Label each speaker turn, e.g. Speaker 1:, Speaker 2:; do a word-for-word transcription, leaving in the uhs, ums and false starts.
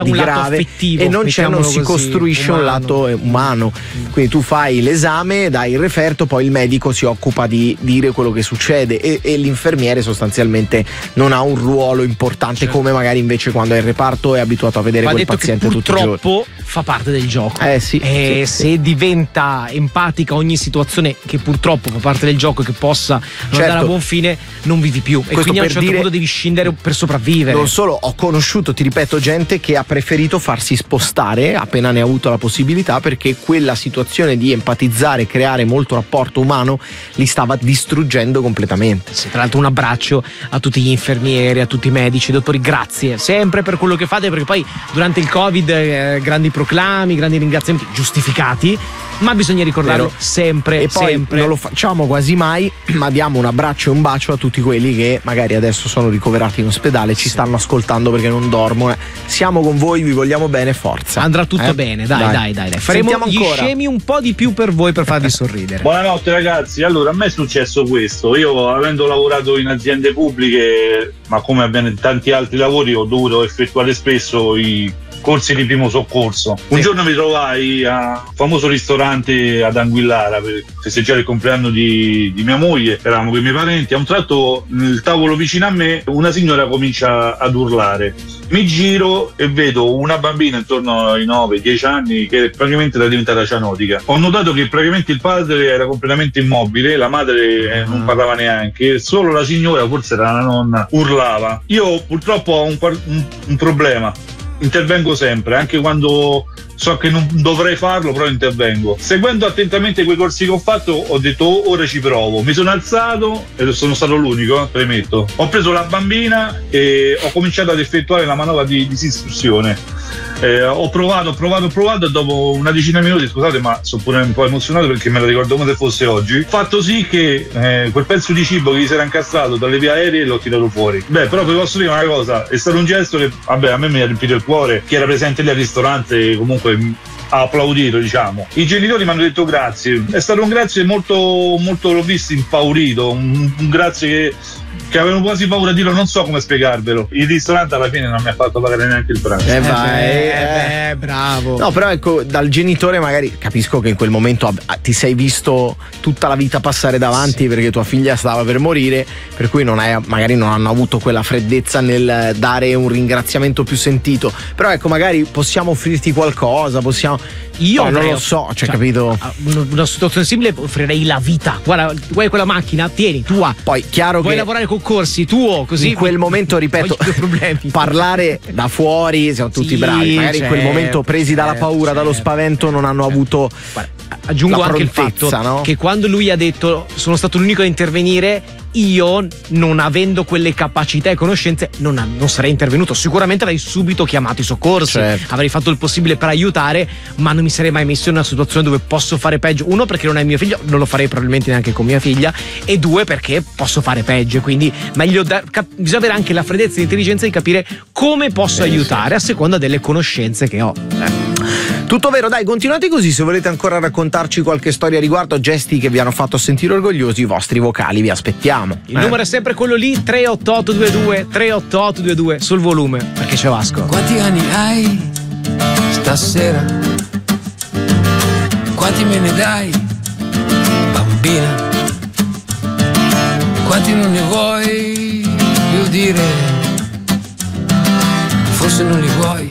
Speaker 1: di
Speaker 2: un lato
Speaker 1: grave
Speaker 2: affettivo,
Speaker 1: e non, c'è, non si
Speaker 2: così,
Speaker 1: costruisce
Speaker 2: umano.
Speaker 1: un lato umano. Quindi tu fai l'esame, dai il referto, poi il medico si occupa di dire quello che succede e, e l'infermiere sostanzialmente non ha un ruolo importante, certo, come magari invece quando è in reparto è abituato a vedere
Speaker 2: Va
Speaker 1: quel
Speaker 2: detto
Speaker 1: paziente
Speaker 2: che
Speaker 1: tutti i giorni.
Speaker 2: purtroppo fa parte del gioco.
Speaker 1: Eh sì,
Speaker 2: e
Speaker 1: sì,
Speaker 2: se
Speaker 1: sì.
Speaker 2: diventa empatica ogni situazione che purtroppo fa parte del gioco e che possa non
Speaker 1: Certo.
Speaker 2: andare a buon fine, non vivi più. E
Speaker 1: Questo
Speaker 2: quindi a un
Speaker 1: per
Speaker 2: certo
Speaker 1: dire-
Speaker 2: punto devi scendere per sopravvivere.
Speaker 1: Non solo, ho conosciuto, ti ripeto, gente che ha preferito farsi spostare appena ne ha avuto la possibilità, perché quella situazione di empatizzare, creare molto rapporto umano li stava distruggendo completamente.
Speaker 2: Sì, tra l'altro un abbraccio a tutti gli infermieri, a tutti i medici, dottori, grazie sempre per quello che fate, perché poi durante il Covid eh, grandi proclami, grandi ringraziamenti giustificati, ma bisogna ricordarlo
Speaker 1: Vero.
Speaker 2: sempre
Speaker 1: E poi
Speaker 2: sempre.
Speaker 1: non lo facciamo quasi mai, ma diamo un abbraccio e un bacio a tutti quelli che magari adesso sono ricoverati in ospedale, ci
Speaker 2: Sì.
Speaker 1: stanno ascoltando perché non dormono. Siamo con voi, vi vogliamo bene, forza.
Speaker 2: Andrà tutto
Speaker 1: Eh?
Speaker 2: bene, dai, dai, dai, dai. Faremo
Speaker 1: Sentiamo
Speaker 2: gli
Speaker 1: ancora.
Speaker 2: scemi un po' di più per voi, per farvi sorridere.
Speaker 3: Buonanotte ragazzi, allora a me è successo questo, io avendo lavorato in aziende pubbliche, ma come avviene in tanti altri lavori, ho dovuto effettuare spesso i corsi di primo soccorso. Un
Speaker 1: Sì.
Speaker 3: giorno mi trovai a un famoso ristorante ad Anguillara per festeggiare il compleanno di, di mia moglie, eravamo con i miei parenti, a un tratto nel tavolo vicino a me una signora comincia ad urlare. Mi giro e vedo una bambina intorno ai nove dieci anni che praticamente era diventata cianotica. Ho notato che praticamente il padre era completamente immobile, la madre eh, non parlava neanche, solo la signora, forse era la nonna, urlava. Io purtroppo ho un, par- un, un problema, intervengo sempre, anche quando so che non dovrei farlo, però intervengo. Seguendo attentamente quei corsi che ho fatto, ho detto oh, ora ci provo. Mi sono alzato e sono stato l'unico, premetto. Ho preso la bambina e ho cominciato ad effettuare la manovra di disinstruzione. Eh, ho provato, ho provato, ho provato e dopo una decina di minuti, scusate ma sono pure un po' emozionato perché me lo ricordo come se fosse oggi, fatto sì che eh, quel pezzo di cibo che gli si era incastrato dalle vie aeree l'ho tirato fuori. Beh, però vi posso dire una cosa, è stato un gesto che vabbè a me mi ha riempito il cuore, chi era presente lì al ristorante comunque ha applaudito, diciamo. I genitori mi hanno detto grazie, è stato un grazie molto, molto, l'ho visto impaurito, un, un grazie che che avevo quasi paura di dirlo, non so come spiegarvelo. Il ristorante alla fine non mi ha fatto pagare neanche il pranzo.
Speaker 1: Eh,
Speaker 2: Eh
Speaker 1: vai,
Speaker 2: beh,
Speaker 1: eh.
Speaker 2: eh, bravo.
Speaker 1: No, però ecco, dal genitore magari capisco che in quel momento ah, ti sei visto tutta la vita passare davanti, sì, perché tua figlia stava per morire, per cui non hai, magari non hanno avuto quella freddezza nel dare un ringraziamento più sentito. Però ecco, magari possiamo offrirti qualcosa, possiamo.
Speaker 2: Io
Speaker 1: no, non
Speaker 2: avrei-
Speaker 1: lo so, cioè,
Speaker 2: cioè,
Speaker 1: capito?
Speaker 2: Una, una situazione simile offrirei la vita. Guarda, vuoi quella macchina? Tieni, tua.
Speaker 1: Poi chiaro
Speaker 2: Vuoi
Speaker 1: che
Speaker 2: lavorare con corsi? Tuo, così.
Speaker 1: in quel momento, ripeto,
Speaker 2: Voglio più problemi.
Speaker 1: parlare da fuori siamo tutti
Speaker 2: Sì,
Speaker 1: bravi, magari in quel
Speaker 2: certo,
Speaker 1: momento presi dalla
Speaker 2: certo,
Speaker 1: paura, dallo
Speaker 2: certo.
Speaker 1: spavento, non hanno avuto.
Speaker 2: Guarda, aggiungo
Speaker 1: la
Speaker 2: anche il fatto
Speaker 1: prontezza, no?
Speaker 2: che quando lui ha detto sono stato l'unico a intervenire, io non avendo quelle capacità e conoscenze non, non sarei intervenuto. Sicuramente avrei subito chiamato i soccorsi,
Speaker 1: Certo.
Speaker 2: avrei fatto il possibile per aiutare, ma non mi sarei mai messo in una situazione dove posso fare peggio. Uno, perché non è mio figlio, non lo farei probabilmente neanche con mia figlia, e due, perché posso fare peggio. Quindi meglio da, cap- bisogna avere anche la freddezza e l'intelligenza di capire come posso
Speaker 1: Eh,
Speaker 2: aiutare a seconda delle conoscenze che ho.
Speaker 1: Tutto vero, dai, continuate così. Se volete ancora raccontarci qualche storia a riguardo, gesti che vi hanno fatto sentire orgogliosi, i vostri vocali vi aspettiamo.
Speaker 2: Il
Speaker 1: eh?
Speaker 2: numero è sempre quello lì, tre otto otto due due tre otto otto due due, sul volume, perché c'è Vasco.
Speaker 4: Quanti anni hai stasera? Quanti me ne dai, bambina? Quanti non ne vuoi più dire? Forse non li vuoi